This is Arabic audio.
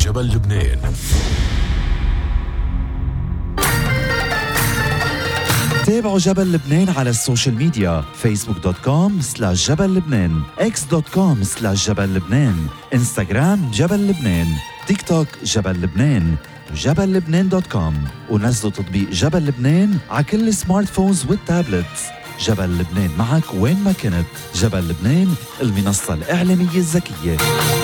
جبل لبنان. تابعوا جبل لبنان على السوشيال ميديا facebook.com/جبل لبنان x.com/جبل لبنان انستغرام جبل لبنان تيك توك جبل لبنان وجبل لبنان.com ونزلوا تطبيق جبل لبنان على كل السمارت فونز والتابلتس. جبل لبنان معك وين ما كنت. جبل لبنان، المنصة الإعلامية الذكية.